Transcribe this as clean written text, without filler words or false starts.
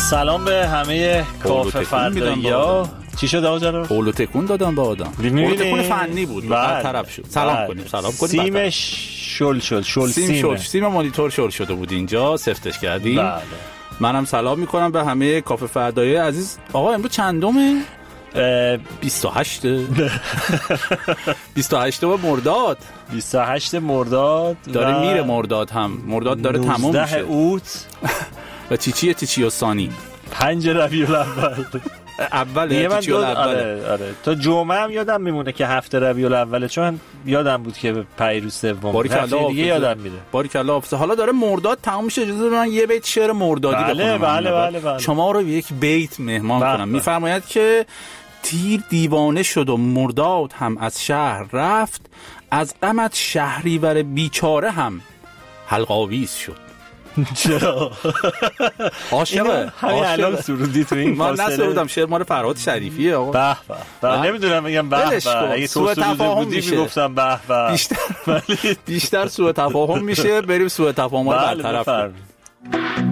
سلام به همه کافه فردایی‌ها. چی شد آقا جناب؟ قولو تکون دادم به آدم. قولو تکون فنی بود. برطرف شد. سلام کنیم. سیمش شل شد. سیم مانیتور شل شده بود اینجا، سفتش کردیم. بله. منم سلام میکنم به همه کافه فردایی عزیز. آقا امروز چندمه؟ 28 28 مرداد. 28 مرداد داره میره. مرداد داره تمام میشه. 19 اوت و تیچی و ثانی 5 ربیع الاول. تیچی الاول. آره تا جمعه هم یادم میمونه که هفته ربیع الاول، چون یادم بود که پیروز سوم هفته دیگه یادم میره. باریکلا حافظ. حالا داره مرداد تمام میشه، اجازه بدید من یه بیت شعر مردادی بخونم. بله. شما رو به یک بیت مهمان کنم. میفرماید که تیر دیوانه شد و مرداد هم از شهر رفت، از غمت شهریور بیچاره هم حلق‌آویز شد. چرا؟ عاشقه. همین الان سرودی تو این من نسرودم، شعر مال فرهاد شریفیه آقا. به نمیدونم بگم به اگه تو تفاهم بودی میگفتم به بیشتر سوء تفاهم میشه. بریم سوء تفاهم رو برطرف کنیم.